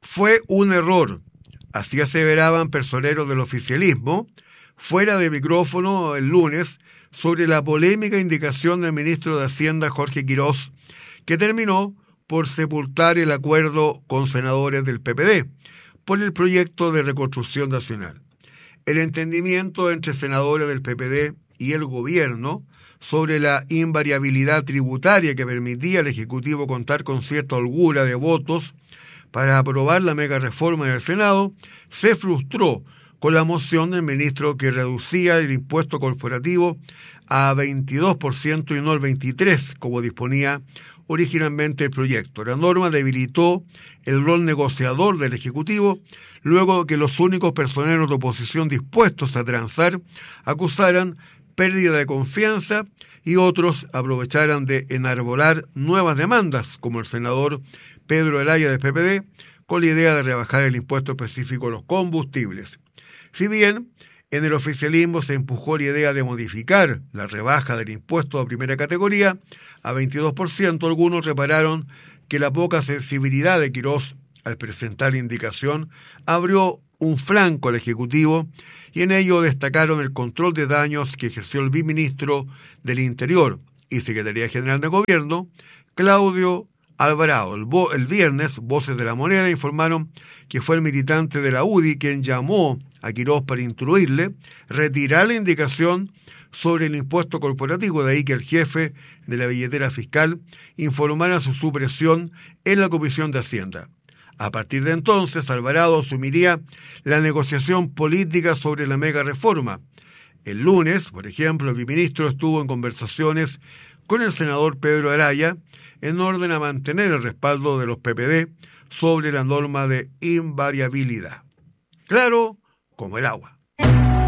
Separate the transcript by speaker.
Speaker 1: Fue un error, así aseveraban personeros del oficialismo, fuera de micrófono el lunes, sobre la polémica indicación del ministro de Hacienda Jorge Quirós, que terminó por sepultar el acuerdo con senadores del PPD por el proyecto de reconstrucción nacional. El entendimiento entre senadores del PPD y el gobierno sobre la invariabilidad tributaria que permitía al Ejecutivo contar con cierta holgura de votos para aprobar la mega reforma en el Senado se frustró con la moción del ministro que reducía el impuesto corporativo a 22% y no al 23%, como disponía originalmente el proyecto. La norma debilitó el rol negociador del Ejecutivo, luego que los únicos personeros de oposición dispuestos a transar acusaran pérdida de confianza y otros aprovecharan de enarbolar nuevas demandas, como el senador Pedro Araya del PPD, con la idea de rebajar el impuesto específico a los combustibles. Si bien en el oficialismo se empujó la idea de modificar la rebaja del impuesto a primera categoría a 22%, algunos repararon que la poca sensibilidad de Quirós al presentar la indicación abrió un flanco al Ejecutivo y en ello destacaron el control de daños que ejerció el viceministro del Interior y Secretaría General de Gobierno, Claudio Alvarado. El viernes, Voces de la Moneda informaron que fue el militante de la UDI quien llamó a Quirós para instruirle retirar la indicación sobre el impuesto corporativo, de ahí que el jefe de la billetera fiscal informara su supresión en la Comisión de Hacienda. A partir de entonces, Alvarado asumiría la negociación política sobre la mega reforma. El lunes, por ejemplo, el viceministro estuvo en conversaciones con el senador Pedro Araya en orden a mantener el respaldo de los PPD sobre la norma de invariabilidad. Claro como el agua.